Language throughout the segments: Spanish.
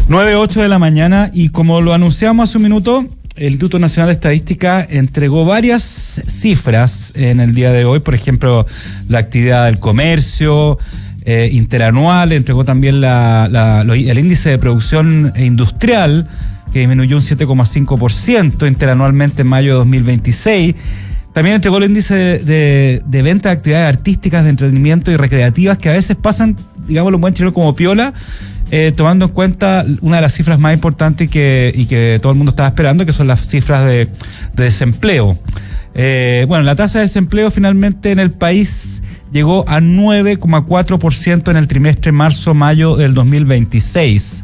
9:08 de la mañana, y como lo anunciamos hace un minuto, el Instituto Nacional de Estadística entregó varias cifras en el día de hoy. Por ejemplo, la actividad del comercio interanual, entregó también el índice de producción industrial, que disminuyó un 7,5% interanualmente en mayo de 2026. También entregó el índice de venta de actividades artísticas, de entretenimiento y recreativas, que a veces pasan, digamos, lo buen chileno como piola, tomando en cuenta una de las cifras más importantes y que todo el mundo estaba esperando, que son las cifras de desempleo. Bueno, la tasa de desempleo finalmente en el país llegó a 9,4% en el trimestre marzo-mayo del 2026.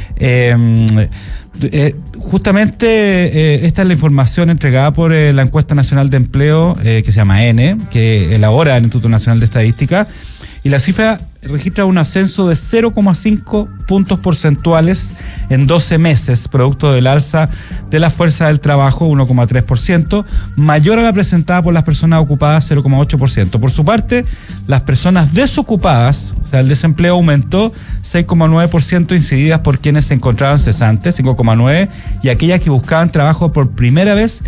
Justamente esta es la información entregada por la Encuesta Nacional de Empleo, que se llama ENE, que elabora el Instituto Nacional de Estadística, y la cifra registra un ascenso de 0,5 puntos porcentuales en 12 meses, producto del alza de la fuerza del trabajo, 1,3%, mayor a la presentada por las personas ocupadas, 0,8%. Por su parte, las personas desocupadas, o sea, el desempleo aumentó 6,9%, incididas por quienes se encontraban cesantes, 5,9%, y aquellas que buscaban trabajo por primera vez,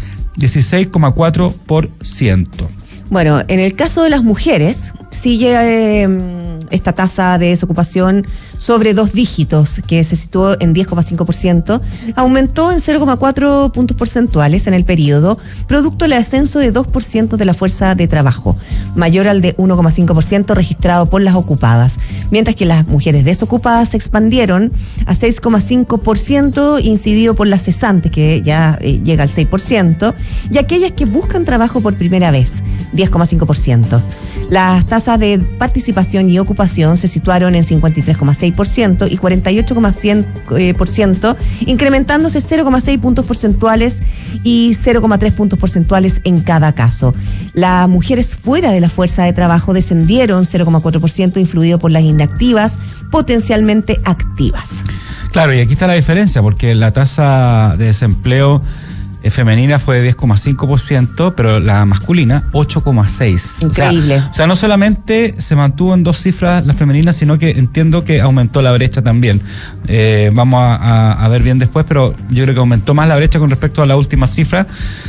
16,4%. Bueno, en el caso de las mujeres, sigue esta tasa de desocupación sobre 2 dígitos, que se situó en 10,5%, aumentó en 0,4 puntos porcentuales en el periodo, producto del ascenso de 2% de la fuerza de trabajo, mayor al de 1,5% registrado por las ocupadas, mientras que las mujeres desocupadas se expandieron a 6,5%, incidido por las cesantes, que ya llega al 6%, y aquellas que buscan trabajo por primera vez, 10,5%. Las tasas de participación y ocupación se situaron en 53,6% y 48,100%, incrementándose 0,6 puntos porcentuales y 0,3 puntos porcentuales en cada caso. Las mujeres fuera de la fuerza de trabajo descendieron 0,4%, influido por las inactivas, potencialmente activas. Claro, y aquí está la diferencia, porque la tasa de desempleo femenina fue de 10,5%, pero la masculina 8,6%. Increíble. O sea, no solamente se mantuvo en 2 cifras la femenina, sino que entiendo que aumentó la brecha también. Vamos a ver bien después, pero yo creo que aumentó más la brecha con respecto a la última cifra.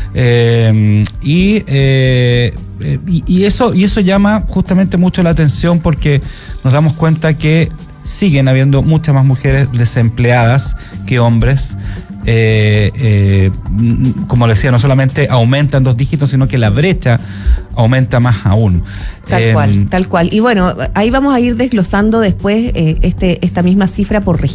Y eso llama justamente mucho la atención, porque nos damos cuenta que siguen habiendo muchas más mujeres desempleadas que hombres. Como le decía, no solamente aumenta en 2 dígitos, sino que la brecha aumenta más aún. Tal cual. Y bueno, ahí vamos a ir desglosando después esta misma cifra por región.